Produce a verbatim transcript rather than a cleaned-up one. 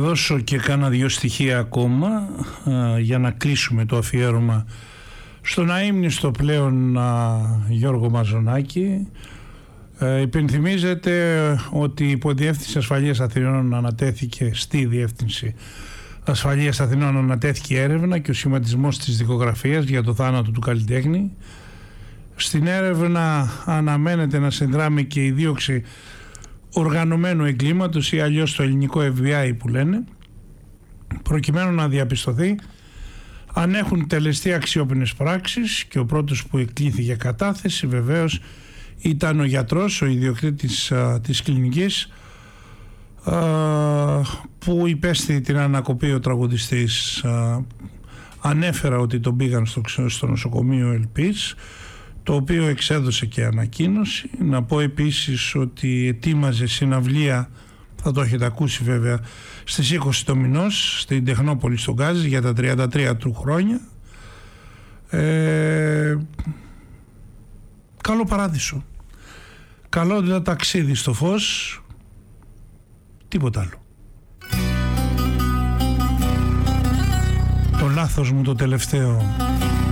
δώσω και κάνα δυο στοιχεία ακόμα α, για να κλείσουμε το αφιέρωμα στον αείμνηστο πλέον α, Γιώργο Μαζονάκη. Ε, υπενθυμίζεται ότι η Υποδιεύθυνση Ασφαλείας Αθηνών ανατέθηκε στη Διεύθυνση Ασφαλείας Αθηνών ανατέθηκε έρευνα και ο σχηματισμός της δικογραφίας για το θάνατο του καλλιτέχνη. Στην έρευνα αναμένεται να συνδράμει και η δίωξη οργανωμένου εγκλήματος ή αλλιώς το ελληνικό εφ μπι άι που λένε, προκειμένου να διαπιστωθεί αν έχουν τελεστεί αξιόπινες πράξεις, και ο πρώτος που εκλήθη κατάθεση βεβαίως ήταν ο γιατρός, ο ιδιοκτήτης α, της κλινικής α, που υπέστη την ανακοπή ο τραγουδιστής. Α, ανέφερα ότι τον πήγαν στο, στο νοσοκομείο Ελπίς, το οποίο εξέδωσε και ανακοίνωση. Να πω επίσης ότι ετοίμαζε συναυλία, θα το έχετε ακούσει βέβαια, στις είκοσι του μηνός στην Τεχνόπολη στον Γκάζι για τα τριάντα τρία του χρόνια. Ε, καλό παράδεισο, καλό δηλαδή ταξίδι στο φως, τίποτα άλλο. Το λάθος μου το τελευταίο